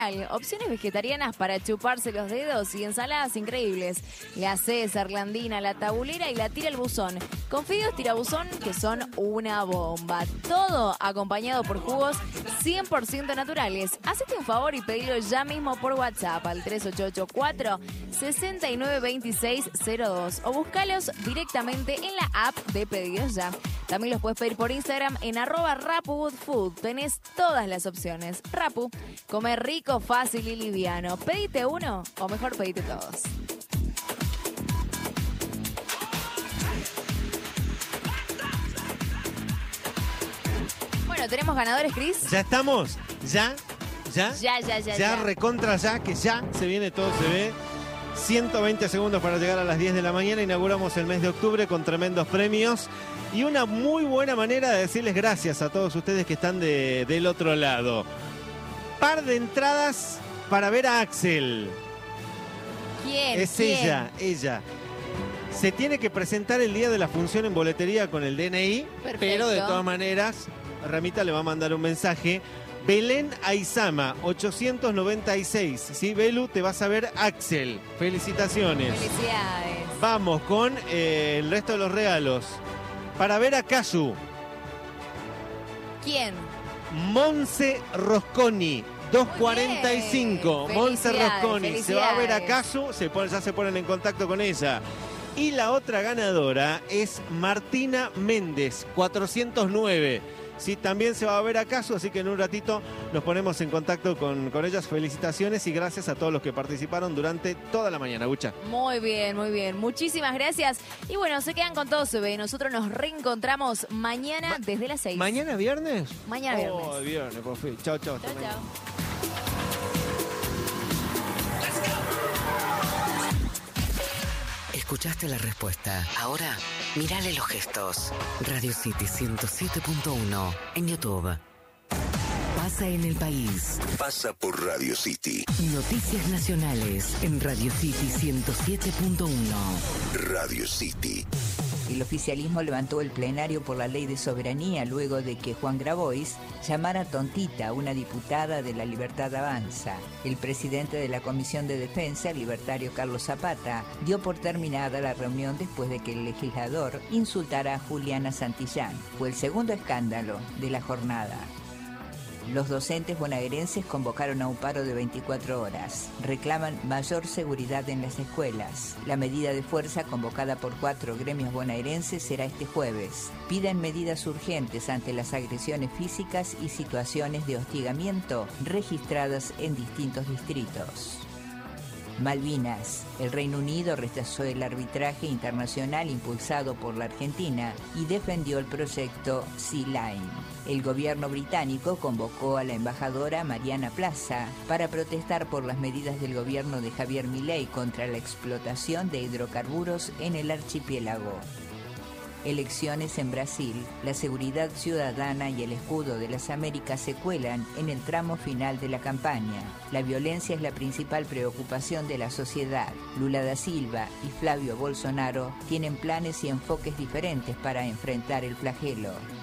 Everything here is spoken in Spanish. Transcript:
Opciones vegetarianas para chuparse los dedos y ensaladas increíbles. La César, la Andina, la Tabulera y la Tira el Buzón. Con fideos tirabuzón que son una bomba. Todo acompañado por jugos 100% naturales. Hacete un favor y pedilo ya mismo por WhatsApp al 3884-692602 o búscalos directamente en la app de Pedidos Ya. También los puedes pedir por Instagram en @RapuGoodFood. Tenés todas las opciones. Rapu, comer rico, fácil y liviano. Pedite uno o mejor pedite todos. Bueno, ¿tenemos ganadores, Cris? ¿Ya estamos? ¿Ya? Ya. Recontra ya, que ya se viene, todo se ve. 120 segundos para llegar a las 10 de la mañana. Inauguramos el mes de octubre con tremendos premios. Y una muy buena manera de decirles gracias a todos ustedes que están del otro lado. Par de entradas para ver a Axel. ¿Quién? Es ella. Se tiene que presentar el día de la función en boletería con el DNI. Perfecto. Pero de todas maneras, Ramita le va a mandar un mensaje. Belén Aizama, 896. Sí, Belu, te vas a ver Axel. Felicitaciones. Felicidades. Vamos con el resto de los regalos. Para ver a Casu. ¿Quién? Monse Rosconi, 245. Monse Rosconi. Se va a ver a Casu, ya se ponen en contacto con ella. Y la otra ganadora es Martina Méndez, 409. Sí, también se va a ver a Casu, así que en un ratito nos ponemos en contacto con ellas. Felicitaciones y gracias a todos los que participaron durante toda la mañana, Bucha. Muy bien. Muchísimas gracias. Y bueno, se quedan con todo, se ve. Nosotros nos reencontramos mañana desde las 6. ¿Mañana viernes? Mañana viernes. Oh, viernes, por fin. Chao. Chao. Escuchaste la respuesta. Ahora, mírale los gestos. Radio City 107.1 en YouTube. Pasa en el país. Pasa por Radio City. Noticias nacionales en Radio City 107.1. Radio City. El oficialismo levantó el plenario por la ley de soberanía luego de que Juan Grabois llamara tontita a una diputada de La Libertad Avanza. El presidente de la Comisión de Defensa, el libertario Carlos Zapata, dio por terminada la reunión después de que el legislador insultara a Juliana Santillán. Fue el segundo escándalo de la jornada. Los docentes bonaerenses convocaron a un paro de 24 horas. Reclaman mayor seguridad en las escuelas. La medida de fuerza convocada por 4 gremios bonaerenses será este jueves. Piden medidas urgentes ante las agresiones físicas y situaciones de hostigamiento registradas en distintos distritos. Malvinas. El Reino Unido rechazó el arbitraje internacional impulsado por la Argentina y defendió el proyecto Sea Line. El gobierno británico convocó a la embajadora Mariana Plaza para protestar por las medidas del gobierno de Javier Milei contra la explotación de hidrocarburos en el archipiélago. Elecciones en Brasil. La seguridad ciudadana y el escudo de las Américas se cuelan en el tramo final de la campaña. La violencia es la principal preocupación de la sociedad. Lula da Silva y Flavio Bolsonaro tienen planes y enfoques diferentes para enfrentar el flagelo.